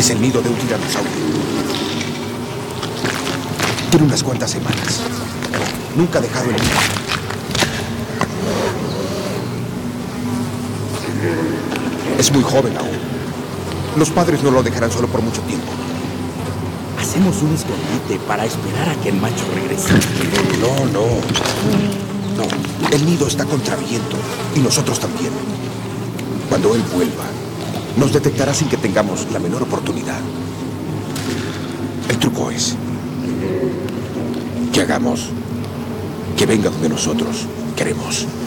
Es el nido de un tiranosaurio. Tiene unas cuantas semanas. Nunca ha dejado el nido. Es muy joven aún. Los padres no lo dejarán solo por mucho tiempo. Hacemos un escondite para esperar a que el macho regrese. No. El nido está contra viento. Y nosotros también. Cuando él vuelva, nos detectará sin que tengamos la menor oportunidad. El truco es que hagamos que venga donde nosotros queremos.